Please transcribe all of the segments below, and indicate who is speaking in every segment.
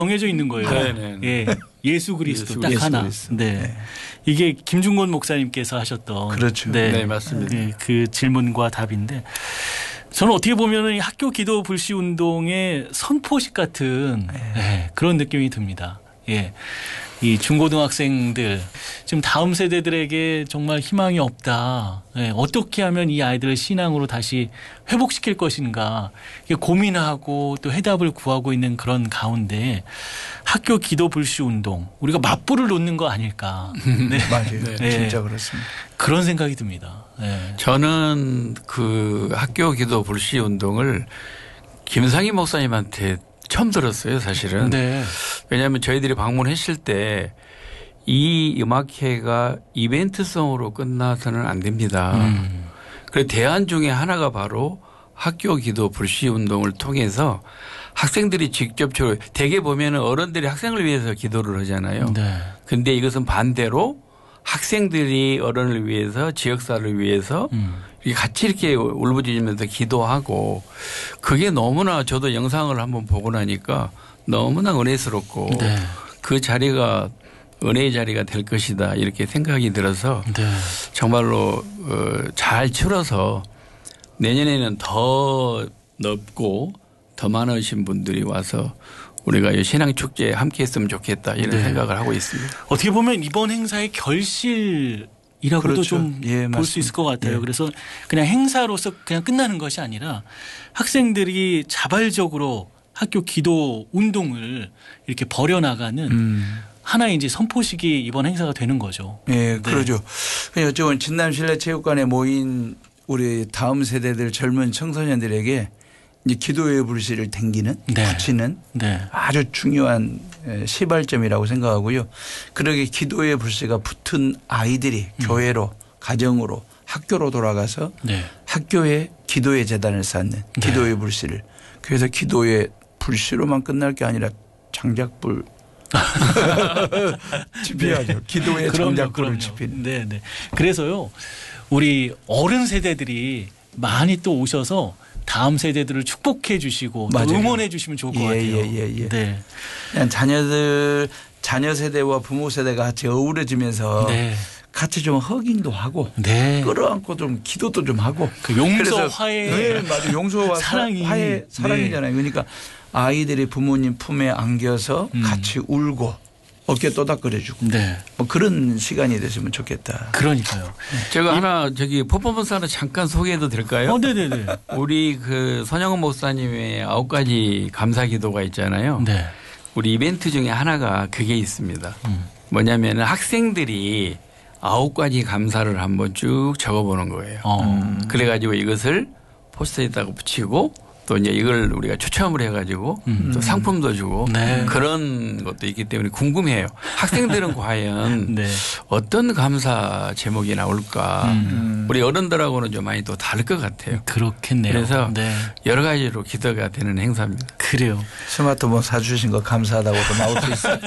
Speaker 1: 정해져 있는 거예요.
Speaker 2: 네네.
Speaker 1: 예, 예수 그리스도 딱
Speaker 3: 예수
Speaker 1: 하나.
Speaker 3: 그리스도.
Speaker 1: 네.
Speaker 3: 네.
Speaker 1: 이게 김중곤 목사님께서 하셨던
Speaker 3: 그렇죠.
Speaker 2: 네, 맞습니다.
Speaker 1: 예, 그 질문과 답인데 저는 어떻게 보면은 이 학교 기도 불시 운동의 선포식 같은 예, 그런 느낌이 듭니다. 예. 이 중고등학생들 지금 다음 세대들에게 정말 희망이 없다. 예, 어떻게 하면 이 아이들을 신앙으로 다시 회복시킬 것인가 이게 고민하고 또 해답을 구하고 있는 그런 가운데 학교 기도 불시 운동 우리가 맞불을 놓는 거 아닐까. 네.
Speaker 3: 맞아요.
Speaker 1: 네.
Speaker 3: 진짜 그렇습니다.
Speaker 1: 그런 생각이 듭니다. 네.
Speaker 2: 저는 그 학교 기도 불시 운동을 김상희 목사님한테 처음 들었어요, 사실은.
Speaker 1: 네.
Speaker 2: 왜냐하면 저희들이 방문했을 때 이 음악회가 이벤트성으로 끝나서는 안 됩니다. 그 대안 중에 하나가 바로 학교 기도 불시 운동을 통해서 학생들이 직접 대개 보면은 어른들이 학생을 위해서 기도를 하잖아요.
Speaker 1: 네.
Speaker 2: 근데 이것은 반대로 학생들이 어른을 위해서 지역사를 위해서 같이 이렇게 울부짖으면서 기도하고 그게 너무나 저도 영상을 한번 보고 나니까 너무나 은혜스럽고
Speaker 1: 네.
Speaker 2: 그 자리가 은혜의 자리가 될 것이다 이렇게 생각이 들어서
Speaker 1: 네.
Speaker 2: 정말로 잘 치러서 내년에는 더 넓고 더 많으신 분들이 와서 우리가 이 신앙축제에 함께 했으면 좋겠다 이런
Speaker 1: 네.
Speaker 2: 생각을 하고 있습니다.
Speaker 1: 어떻게 보면 이번 행사의 결실이라고도
Speaker 3: 그렇죠.
Speaker 1: 좀
Speaker 3: 예,
Speaker 1: 볼 수 있을 것 같아요.
Speaker 3: 예.
Speaker 1: 그래서 그냥 행사로서 그냥 끝나는 것이 아니라 학생들이 자발적으로 학교 기도 운동을 이렇게 벌여나가는 하나의 이제 선포식이 이번 행사가 되는 거죠.
Speaker 3: 예,
Speaker 1: 네.
Speaker 3: 그러죠. 어쩌면 진남실내체육관에 모인 우리 다음 세대들 젊은 청소년들에게 이제 기도의 불씨를 댕기는
Speaker 1: 네.
Speaker 3: 붙이는
Speaker 1: 네.
Speaker 3: 아주 중요한 시발점이라고 생각하고요. 그러게 기도의 불씨가 붙은 아이들이 교회로 가정으로 학교로 돌아가서
Speaker 1: 네.
Speaker 3: 학교에 기도의 재단을 쌓는 기도의 불씨를 그래서 기도의 불씨로만 끝날 게 아니라 장작불 집해야죠. 기도의 장작불을 집히는.
Speaker 1: 네, 네. 그래서요. 우리 어른 세대들이 많이 또 오셔서 다음 세대들을 축복해 주시고 또
Speaker 3: 맞아요.
Speaker 1: 응원해 주시면 좋을 것 같아요.
Speaker 3: 예.
Speaker 1: 네.
Speaker 3: 그냥 자녀 세대와 부모 세대가 같이 어우러지면서
Speaker 1: 네.
Speaker 3: 같이 좀 허긴도 하고
Speaker 1: 네.
Speaker 3: 끌어안고 좀 기도도 좀 하고
Speaker 1: 그 용서
Speaker 3: 그래서
Speaker 1: 화해
Speaker 3: 네, 맞아. 용서와
Speaker 1: 사랑이
Speaker 3: 화해 사랑이잖아요. 그러니까 아이들이 부모님 품에 안겨서 같이 울고 어깨 또닥거려주고
Speaker 1: 네.
Speaker 3: 뭐 그런 시간이 됐으면 좋겠다.
Speaker 1: 그러니까요.
Speaker 2: 제가 하나 퍼포먼스 하나 잠깐 소개해도 될까요?
Speaker 1: 네네네.
Speaker 2: 우리 그 선영은 목사님의 9가지 감사 기도가 있잖아요.
Speaker 1: 네.
Speaker 2: 우리 이벤트 중에 하나가 그게 있습니다. 뭐냐면 학생들이 9가지 감사를 한번 쭉 적어보는 거예요. 그래가지고 이것을 포스터에다가 붙이고 또 이제 이걸 우리가 추첨을 해가지고 또 상품도 주고
Speaker 1: 네.
Speaker 2: 그런 것도 있기 때문에 궁금해요. 학생들은 과연
Speaker 1: 네.
Speaker 2: 어떤 감사 제목이 나올까. 우리 어른들하고는 좀 많이 또 다를 것 같아요.
Speaker 1: 그렇겠네요.
Speaker 2: 그래서
Speaker 1: 네.
Speaker 2: 여러 가지로 기도가 되는 행사입니다.
Speaker 1: 그래요.
Speaker 3: 스마트폰 사주신 거 감사하다고도 나올 수 있어요.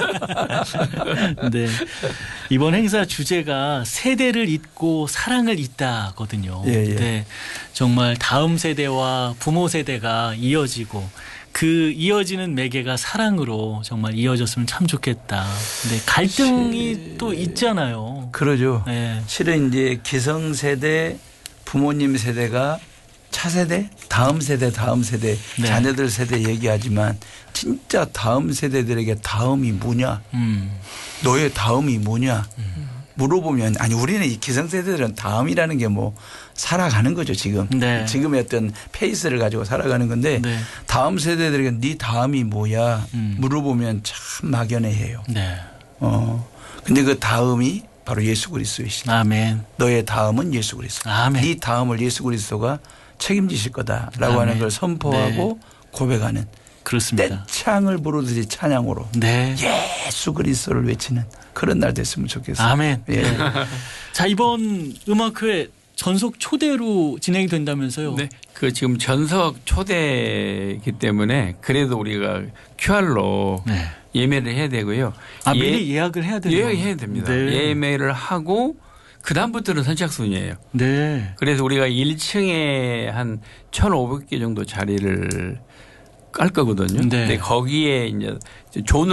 Speaker 1: 네. 이번 행사 주제가 세대를 잇고 사랑을 잇다거든요.
Speaker 3: 예.
Speaker 1: 네. 정말 다음 세대와 부모 세대가 이어지고 그 이어지는 매개가 사랑으로 정말 이어졌으면 참 좋겠다. 근데 갈등이 또 있잖아요.
Speaker 3: 그러죠.
Speaker 1: 네.
Speaker 3: 실은 이제 기성세대 부모님 세대가 차세대 다음 세대
Speaker 1: 네.
Speaker 3: 자녀들 세대 얘기하지만 진짜 다음 세대들에게 다음이 뭐냐 너의 다음이 뭐냐 물어보면 아니 우리는 이 기성세대들은 다음이라는 게 뭐 살아가는 거죠 지금.
Speaker 1: 네.
Speaker 3: 지금의 어떤 페이스를 가지고 살아가는 건데
Speaker 1: 네.
Speaker 3: 다음 세대들에게 네 다음이 뭐야 물어보면 참 막연해해요.
Speaker 1: 네.
Speaker 3: 근데 그 다음이 바로 예수 그리스도이시다.
Speaker 1: 아멘.
Speaker 3: 너의 다음은 예수 그리스도.
Speaker 1: 아멘.
Speaker 3: 네 다음을 예수 그리스도가 책임지실 거다라고
Speaker 1: 아멘.
Speaker 3: 하는 걸 선포하고 고백하는
Speaker 1: 그렇습니다.
Speaker 3: 떼창을 부르듯이 찬양으로
Speaker 1: 네.
Speaker 3: 예수 그리스도를 외치는 그런 날 됐으면 좋겠어요.
Speaker 1: 아멘.
Speaker 3: 예.
Speaker 1: 네. 자, 이번 음악회 전속 초대로 진행이 된다면서요?
Speaker 2: 네. 그 지금 전석 초대이기 때문에 그래도 우리가 QR로
Speaker 1: 네.
Speaker 2: 예매를 해야 되고요.
Speaker 1: 미리 예약을 해야 되나요?
Speaker 2: 예약해야 됩니다.
Speaker 1: 네.
Speaker 2: 예매를 하고 그다음부터는 선착순이에요.
Speaker 1: 네.
Speaker 2: 그래서 우리가 1층에 한 1,500개 정도 자리를 깔 거거든요.
Speaker 1: 네.
Speaker 2: 근데 거기에 이제 존을